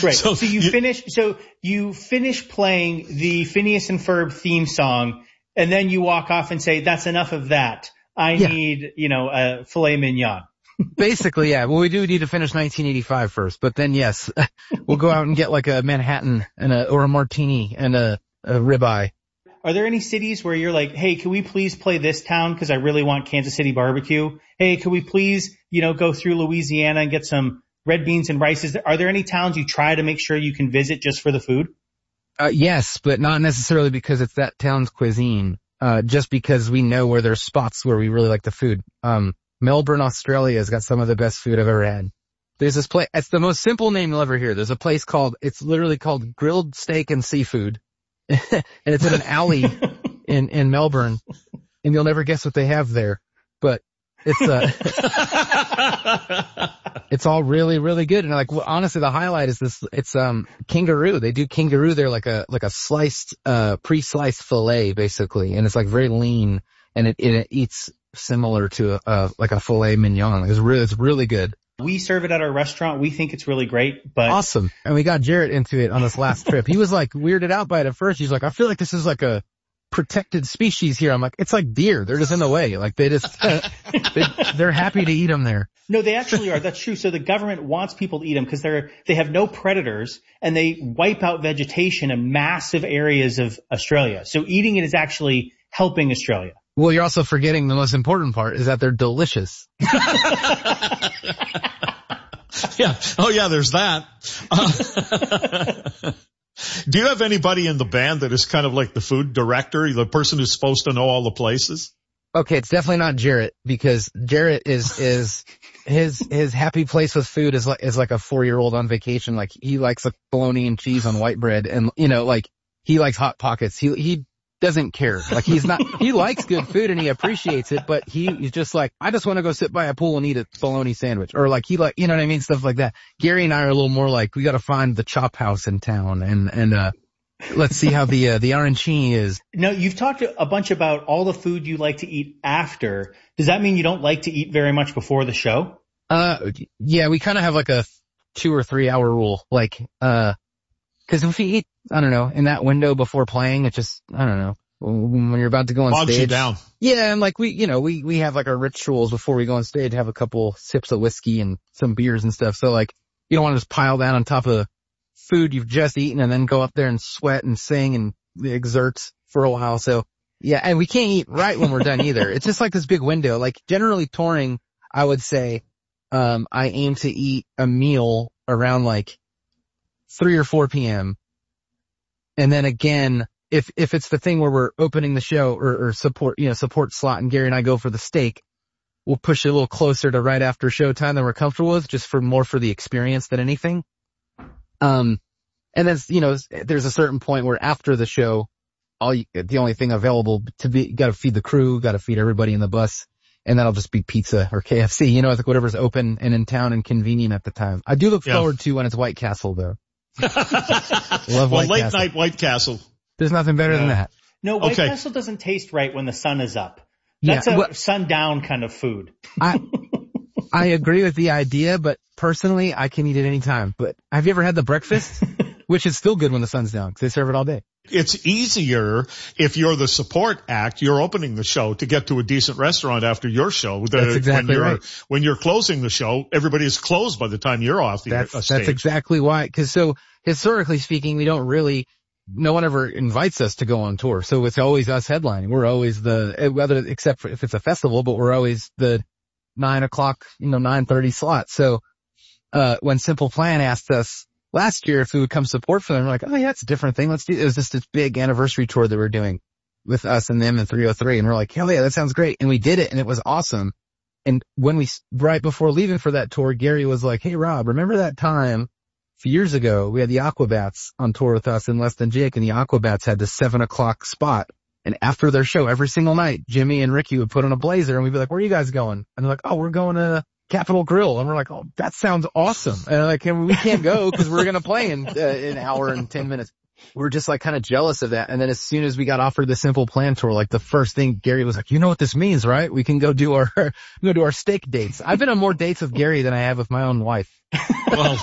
Right. So you finish playing the Phineas and Ferb theme song, and then you walk off and say, "That's enough of that. I need, a filet mignon." Basically, yeah. Well, we do need to finish 1985 first, but then yes, we'll go out and get like a Manhattan or a martini and a ribeye. Are there any cities where you're like, "Hey, can we please play this town because I really want Kansas City barbecue? Hey, can we please, go through Louisiana and get some red beans and rice?" Are there any towns you try to make sure you can visit just for the food? Yes, but not necessarily because it's that town's cuisine. Just because we know where there's spots where we really like the food. Melbourne, Australia has got some of the best food I've ever had. There's this place, it's the most simple name you'll ever hear. There's a place it's literally called Grilled Steak and Seafood. And it's in an alley in Melbourne. And you'll never guess what they have there. But it's, it's all really, really good. And honestly, the highlight is it's kangaroo. They do kangaroo there like a sliced, pre-sliced fillet, basically. And it's very lean and it eats similar to a filet mignon. It's really good. We serve it at our restaurant. We think it's really great, but awesome. And we got Jarrett into it on this last trip. He was weirded out by it at first. He's like, "I feel like this is like a protected species here." I'm like, "It's like deer. They're just in the way. They just, they're happy to eat them there." No, they actually are. That's true. So the government wants people to eat them because they have no predators and they wipe out vegetation in massive areas of Australia. So eating it is actually helping Australia. Well, you're also forgetting the most important part is that they're delicious. Yeah. Oh, yeah, there's that. Do you have anybody in the band that is kind of like the food director, the person who's supposed to know all the places? Okay, it's definitely not Jarrett because Jarrett is his happy place with food is like a 4-year-old on vacation. He likes bologna and cheese on white bread and, he likes Hot Pockets. He doesn't care. He likes good food and he appreciates it, but he's just I just want to go sit by a pool and eat a bologna sandwich. Or you know what I mean? Stuff like that. Gary and I are a little more we got to find the chop house in town and let's see how the arancini is. No, you've talked a bunch about all the food you like to eat after. Does that mean you don't like to eat very much before the show? Yeah, we kind of have a 2 or 3 hour rule. Cause if we eat, I don't know, in that window before playing, it just, I don't know, when you're about to go on bogs stage. You down. Yeah, and we have our rituals before we go on stage, have a couple sips of whiskey and some beers and stuff. So you don't want to just pile that on top of food you've just eaten and then go up there and sweat and sing and exert for a while. So yeah, and we can't eat right when we're done either. It's just this big window. Generally touring, I would say, I aim to eat a meal around 3 or 4 p.m. And then again, if it's the thing where we're opening the show or support slot and Gary and I go for the steak, we'll push it a little closer to right after showtime than we're comfortable with, just for the experience than anything. And then, there's a certain point where after the show, the only thing available gotta feed the crew, gotta feed everybody in the bus. And that'll just be pizza or KFC, whatever's open and in town and convenient at the time. I do look forward to when it's White Castle though. Love White late Castle. Night White Castle. There's nothing better than that. No, White Castle doesn't taste right when the sun is up. That's a sundown kind of food. I agree with the idea, but personally, I can eat it any time. But have you ever had the breakfast? Which is still good when the sun's down because they serve it all day. It's easier if you're the support act, you're opening the show to get to a decent restaurant after your show. That's exactly right. When you're closing the show, everybody's closed by the time you're off the stage. That's exactly why. So historically speaking, no one ever invites us to go on tour. So it's always us headlining. We're always except for if it's a festival, but we're always the 9 o'clock, 9:30 slot. So, when Simple Plan asked us last year if we would come support for them, we're like, oh yeah, it's a different thing. It was just this big anniversary tour that we're doing with us and them and 303. And we're like, hell yeah, that sounds great. And we did it and it was awesome. And right before leaving for that tour, Gary was like, hey Rob, remember that time a few years ago we had the Aquabats on tour with us in Less Than Jake, and the Aquabats had the 7 o'clock spot. And after their show every single night, Jimmy and Ricky would put on a blazer and we'd be like, where are you guys going? And they're like, oh, we're going to Capitol Grill. And we're like, oh, that sounds awesome. And we can't go because we're going to play in an hour and 10 minutes. We're just kind of jealous of that. And then as soon as we got offered the Simple Plan tour, the first thing Gary was like, you know what this means, right? We can go do our steak dates. I've been on more dates with Gary than I have with my own wife. Well,